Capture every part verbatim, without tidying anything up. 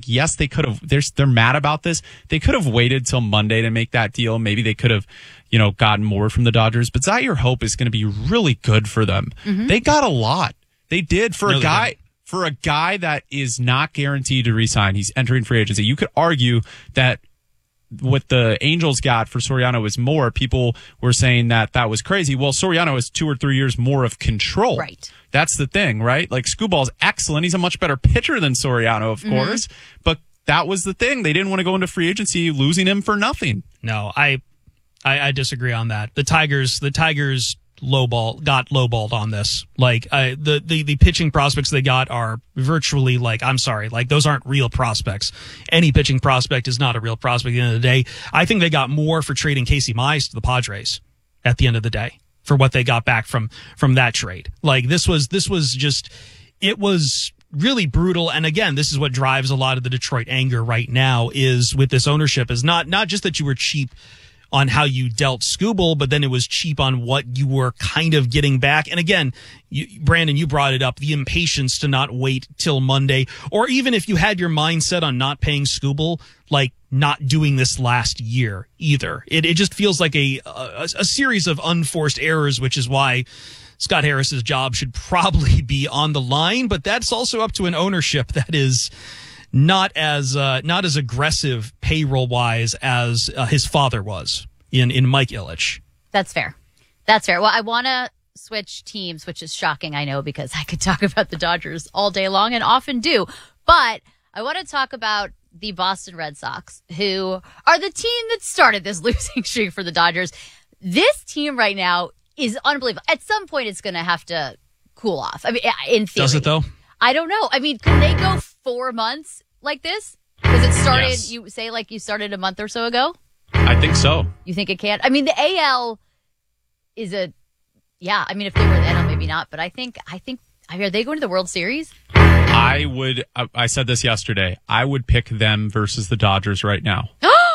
like, yes, they could have, they're, they're mad about this. They could have waited till Monday to make that deal. Maybe they could have, you know, gotten more from the Dodgers, but Zaire Hope is going to be really good for them. Mm-hmm. They got a lot. They did for no, a guy, for a guy that is not guaranteed to re-sign. He's entering free agency. You could argue that what the Angels got for Soriano was more. People were saying that that was crazy. Well, Soriano has two or three years more of control. Right. That's the thing, right? Like, Skubal's excellent. He's a much better pitcher than Soriano, of mm-hmm. course. But that was the thing. They didn't want to go into free agency losing him for nothing. No, I, I, I disagree on that. The Tigers, the Tigers lowball got lowballed on this. Like, I, the, the the pitching prospects they got are virtually like, I'm sorry, like those aren't real prospects. Any pitching prospect is not a real prospect at the end of the day. I think they got more for trading Casey Mize to the Padres at the end of the day for what they got back from from that trade. Like, this was this was just, it was really brutal. And again, this is what drives a lot of the Detroit anger right now, is with this ownership, is not not just that you were cheap on how you dealt Skubal, but then it was cheap on what you were kind of getting back. And again, you, Brandon, you brought it up, the impatience to not wait till Monday, or even if you had your mindset on not paying Skubal, like not doing this last year either. It it just feels like a, a, a series of unforced errors, which is why Scott Harris's job should probably be on the line, but that's also up to an ownership that is not as uh, not as aggressive payroll wise as uh, his father was in in Mike Ilitch. That's fair. That's fair. Well, I want to switch teams, which is shocking, I know, because I could talk about the Dodgers all day long and often do. But I want to talk about the Boston Red Sox, who are the team that started this losing streak for the Dodgers. This team right now is unbelievable. At some point, it's going to have to cool off. I mean, in theory. Does it, though? I don't know. I mean, can they go four months like this? Because it started, yes. You say, like you started a month or so ago? I think so. You think it can? I mean, the A L is a, yeah, I mean, if they were in the N L, maybe not, but I think, I think, I mean, are they going to the World Series? I would, I, I said this yesterday, I would pick them versus the Dodgers right now.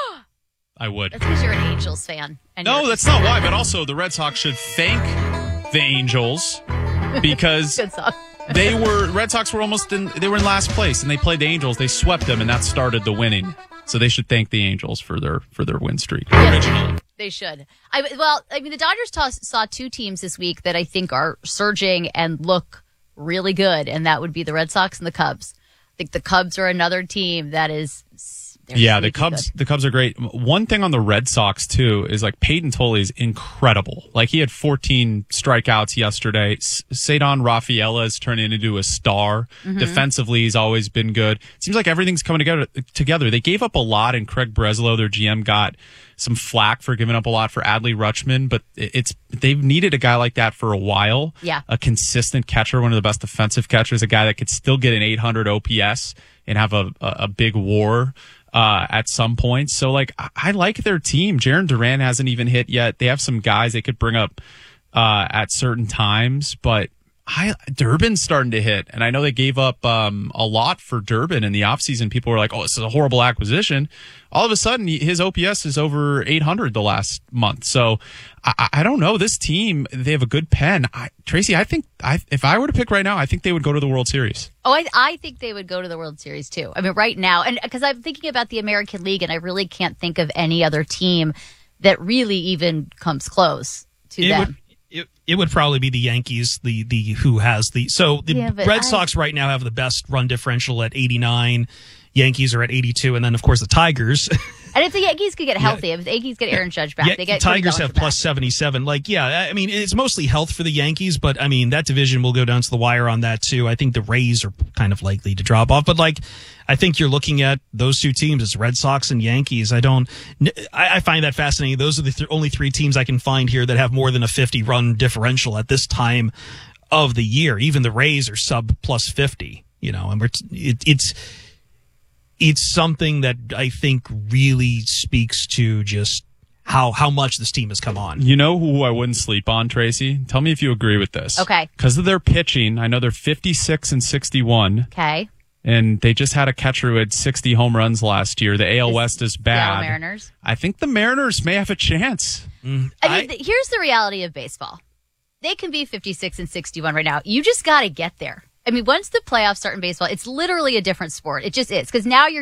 I would. That's because you're an Angels fan. And no, that's not why, but also the Red Sox should thank the Angels because Good song. they were, Red Sox were almost in, they were in last place and they played the Angels. They swept them and that started the winning. So they should thank the Angels for their, for their win streak Yes, originally. They should. I, well, I mean, the Dodgers toss, saw two teams this week that I think are surging and look really good, and that would be the Red Sox and the Cubs. I think the Cubs are another team that is. Yeah, the Cubs. Good. The Cubs are great. One thing on the Red Sox too is like Peyton Tolle is incredible. Like he had fourteen strikeouts yesterday. Ceddanne Rafaela is turning into a star. Mm-hmm. Defensively, he's always been good. It seems like everything's coming together. Together, they gave up a lot, and Craig Breslow, their G M, got some flack for giving up a lot for Adley Rutschman. But it's they've needed a guy like that for a while. Yeah, a consistent catcher, one of the best defensive catchers, a guy that could still get an eight hundred O P S and have a a, a big WAR. Uh, at some point. So, like, I, I like their team. Jarren Duran hasn't even hit yet. They have some guys they could bring up uh, at certain times, but I, Durbin's starting to hit. And I know they gave up um, a lot for Durbin in the offseason. People were like, oh, this is a horrible acquisition. All of a sudden, his O P S is over eight hundred the last month. So, I, I don't know. This team, they have a good pen. I, Tracy, I think I, if I were to pick right now, I think they would go to the World Series. Oh, I, I think they would go to the World Series, too. I mean, right now, and because I'm thinking about the American League, and I really can't think of any other team that really even comes close to it them. Would, it, it would probably be the Yankees, the the who has the... So the yeah, Red I, Sox right now have the best run differential at eighty-nine. Yankees are at eighty-two, and then, of course, the Tigers... And if the Yankees could get healthy, yeah. if the Yankees get Aaron Judge back, yeah, they get Tigers have plus back. seventy-seven. Like, yeah, I mean, it's mostly health for the Yankees, but I mean, that division will go down to the wire on that too. I think the Rays are kind of likely to drop off, but like, I think you're looking at those two teams. It's Red Sox and Yankees. I don't, I, I find that fascinating. Those are the th- only three teams I can find here that have more than a fifty run differential at this time of the year. Even the Rays are sub plus fifty, you know, and we're, it, it's, It's something that I think really speaks to just how how much this team has come on. You know who I wouldn't sleep on, Tracy? Tell me if you agree with this. Okay. Because of their pitching, I know they're fifty-six and sixty-one. Okay. And they just had a catcher who had sixty home runs last year. The A L This, West is bad. The Mariners. I think the Mariners may have a chance. Mm, I mean, I, th- here's the reality of baseball. They can be fifty-six and sixty-one right now. You just got to get there. I mean, once the playoffs start in baseball, it's literally a different sport. It just is. Because now you're